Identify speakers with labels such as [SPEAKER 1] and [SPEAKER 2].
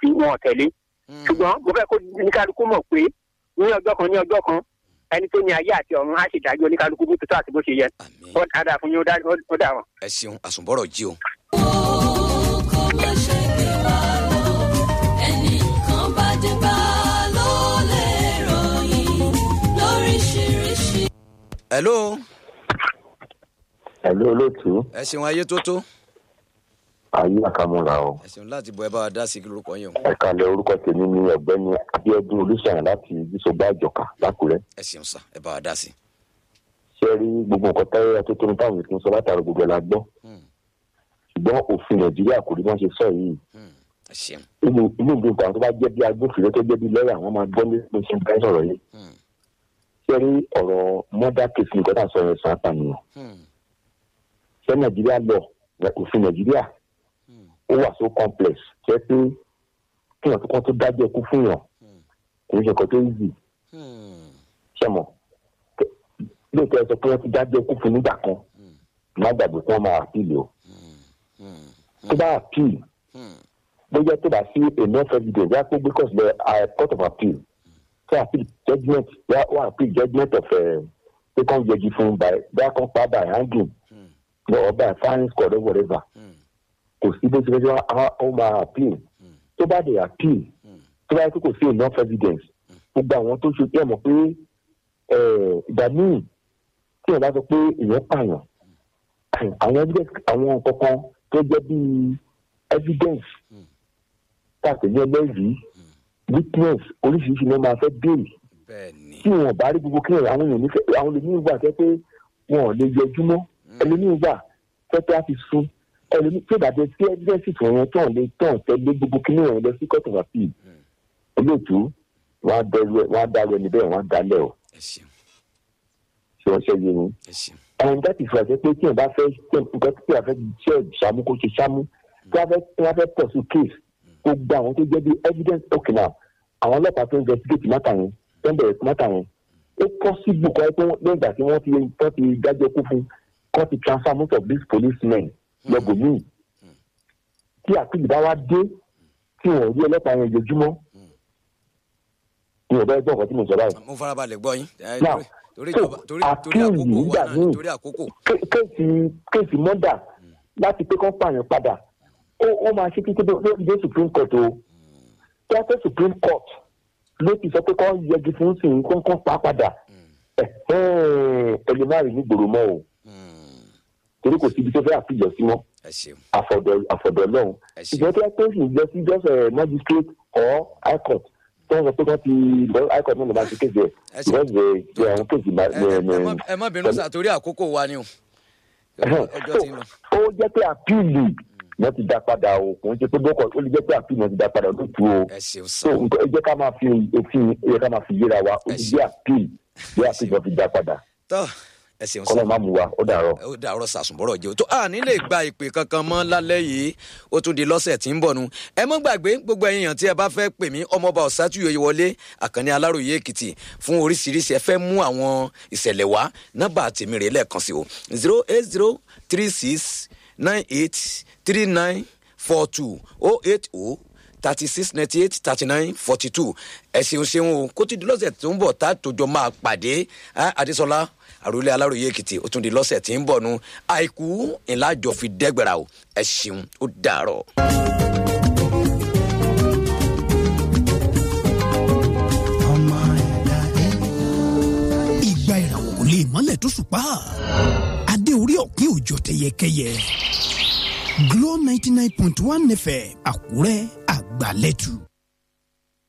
[SPEAKER 1] òfin wọn tẹ̀lé ṣùgbọ́n mo fẹ́ kó oníkálukú mọ̀ pé ní ọjọ́ kan ẹni tó ní ayé àti ọ̀run á ṣèdájọ́ oníkálukú bó tó tó àti bó ṣe yẹ ó dáadáa fún yín ó dà wọn.
[SPEAKER 2] ẹ ṣeun àsùnbọ̀rọ̀ jí o.
[SPEAKER 3] kó má ṣe gbé wa lọ ẹnìkan bá dé bá ló lè ròyìn lóríṣiríṣi.
[SPEAKER 2] hello.
[SPEAKER 4] hello olóòtú.
[SPEAKER 2] ẹ ṣeun ayé tó tó.
[SPEAKER 4] ayé àkàmúra o.
[SPEAKER 2] ẹ ṣeun láti bọ ẹ bá wa dá sí kí lórúkọ yín o.
[SPEAKER 4] ẹ kalẹ̀ orúkọ tèmi ní ọ̀gbẹ́ni Abíọ́dún Olúṣàyàn láti Bísọ̀gbà Ìjọ̀ká l'Ákúrẹ́.
[SPEAKER 2] ẹ ṣeun sà ẹ bá wa dá sí.
[SPEAKER 4] ṣé rí gbogbo nǹkan táyé atótónu táwọn ètò ń sọ látara gbogbo ẹ̀ la gbọ́ ṣùgbọ́n òfin Nàìjíríà kò rí wọ́n ṣe sọ yìí.
[SPEAKER 2] ẹ ṣeun.
[SPEAKER 4] inú ìlú nǹkan tó bá jẹ́ bí agbófinró tó jẹ́ bí lọ́ọ̀yà wọ́n máa gbọ́ ní ṣe ń bá sọ̀rọ̀ yìí. ṣé rí ọ̀rọ̀ murder case nìkan tá à ń sọ yẹn sàn àpànìyàn. ṣé Nàìjíríà lọ òfin Nàìjíríà ó wà so complex ṣé pé kí èèyàn tó dájọ́ ikú fún yàn kò ń ṣe nǹkan tó easy. ṣé mọ̀ lóòótọ́ ẹ sọ pé wọ́n ti dájọ́ ikú fún nígbà kan má gbàgbé kí wọ́n máa appeal o. tó bá appeal bóyá tó bá sí enough evidence wá pé because the court of appeal tó appeal judgement wá appeal judgement of pé kàn yẹgi fún bá kàn pa by hanging or by firing squad or whatever kò sí bó ti fẹ́ ó máa appeal tó bá dé appeal tó bá yẹ kó sí enough evidence gbogbo àwọn tó ṣe ẹ̀ mọ̀ pé ìgbà míì tí wọ́n bá sọ pé èèyàn pààyàn àwọn evidence àwọn kankan tó jẹ́ bíi evidence káàkiri ẹlẹ́rìí witness oríṣiríṣi ló máa fẹ́ béèrè tí wọn bá rí gbogbo kíni àwọn èèyàn nífẹ̀ẹ́ àwọn ẹlòmíín wà fẹ́ pé wọn ò lè yọjú mọ́ ẹlòmíín wà fẹ́ pé a ti sún ẹlòmíín tó dàbí sí evidence fún wọn tán lè tán tẹ́lẹ̀ gbogbo kíni wọn lọ sí court of appeal olóòtú wọn á dárú ẹni bẹ́ẹ̀ wọn á dálẹ̀ o ṣé wọ́n ṣe yé ni and that is why pé tí wọn bá fẹ́ nǹkan tí wọn fẹ́ ṣe ṣàmú kó ṣe ṣàmú tí wọn fẹ́ pọ̀ sí case gbogbo àwọn tó jẹ́ bí evidence okay now àwọn ọlọ́pàá tó investigate mátà yẹn tó ń bẹ̀rẹ̀ mátà yẹn ó possible kọ́ ẹ pé lẹ́gbàá tí wọ́n ti dájọ́ kú fún kọ́ ti transfer most of these policemen lọ́gọ̀mí tí àpìlì bá wá dé tí wọ́n rí ọlọ́pàá yẹn jojúmọ́ ní ọ̀bẹ ẹgbẹ́ ọ̀kan tí mo sọ báyìí.
[SPEAKER 2] mo farabalẹ̀ gbọ́ yín. torí àkókò.
[SPEAKER 4] kéèsì mọ́dà láti pé kọ́ pààyàn padà ó máa ṣe títí lórí dé Supreme Court o tí a fẹ́ Supreme Court ló ti sọ pé kọ́ yẹgi fún sìn kọ́ pa padà ẹlẹ́màrì ní gbòòrò mọ́ o torí kò síbi tó fẹ́ àfijọ́ sí mọ́ àfọ̀dọ̀ lọ́hùn ìjọba tí a pé sì lọ sí just magistrate or high court tó ń sọ pé wọ́n ti high court náà ló máa ṣe kéde ẹ̀ àwọn kéde
[SPEAKER 2] ẹ má bínú sà torí àkókò wa ni o.
[SPEAKER 4] ó jẹ́ pé àpíìlì wọ́n ti dá padà o kò ń ṣe pé bọ́kọ̀ ó lè jẹ́ pé àpíìlì wọ́n ti dá padà lótú o ẹ jẹ́ ká máa fi òfin ẹ ká máa fi yéra wa ó ti jẹ́ àpíìlì wọ́n ti dá padà.
[SPEAKER 2] ẹ ṣeun
[SPEAKER 4] kọ́lọ́ máa mú wa ó dàárọ̀.
[SPEAKER 2] ó dàárọ̀ sàṣùnbọ̀rọ̀ jẹ́ o tó à nílé gba ìpè kankan mọ́ lálẹ́ yìí ó tún di lọ́sẹ̀ tí ń bọ̀ nu. ẹ mọ́ gbàgbé gbogbo èèyàn tí ẹ bá fẹ́ pè mí ọmọọba Ọ̀sátúyọ̀ wọlé Àkànní Aláròyé Èkìtì fún oríṣiríṣi ẹ fẹ́ mú àwọn ìṣẹ̀lẹ̀ wá nọ́mbà tèmi rè lẹ́ẹ̀kan sí o 08036983942 08036983942 ẹ ṣeun o kó ti di lọ́sẹ̀ tó ń bọ̀ tá a tòjọ́ máa pàdé Adésọlá àròlé Aláròyé Èkìtì ó tún di lọ́sẹ̀ tí ń bọ̀ nu àìkú ìlàjọ fi dẹ́gbẹ̀rà o ẹ ṣeun ó dàárọ̀.
[SPEAKER 5] ọmọ ẹ̀dá ìgbà ìràwọ̀ kò lè mọ́lẹ̀ tó ṣùpá adé orí ọ̀pin òjò tẹyẹkẹyẹ Glo 99.1 FM Àkúrẹ́ àgbàlẹ́tù.